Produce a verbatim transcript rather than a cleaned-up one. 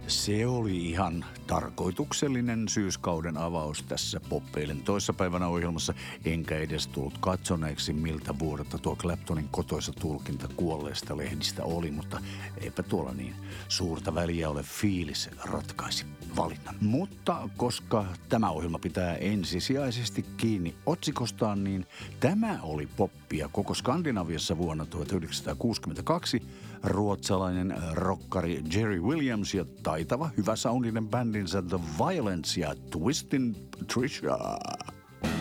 Se oli ihan tarkoituksellinen syyskauden avaus tässä Poppeilin toissapäivänä ohjelmassa, enkä edes tullut katsoneeksi, miltä vuodelta tuo Claptonin kotoisa tulkinta kuolleista lehdistä oli, mutta eipä tuolla niin suurta väliä ole, fiilis ratkaisi valinnan. Mutta koska tämä ohjelma pitää ensisijaisesti kiinni otsikostaan, niin tämä oli poppia koko Skandinaviassa vuonna tuhatyhdeksänsataakuusikymmentäkaksi. Ruotsalainen rokkari Jerry Williams ja taitava hyväsoundinen bändinsä The Violence ja Twistin Patricia.